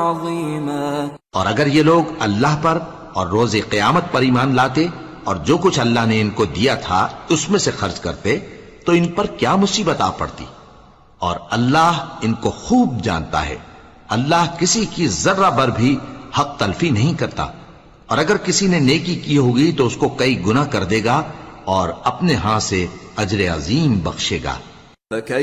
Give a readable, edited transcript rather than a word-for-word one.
अज़ीमा। और अगर ये लोग अल्लाह पर और रोज़े क़यामत पर ईमान लाते और जो कुछ अल्लाह ने इनको दिया था उसमें से खर्च करते तो इन पर क्या मुसीबत आ पड़ती। और अल्लाह इनको खूब जानता है। अल्लाह किसी की जर्रा भर भी हक तलफी नहीं करता। और अगर किसी ने नेकी की होगी तो उसको कई गुना कर देगा और अपने हाथ से अजर अजीम बख्शेगा।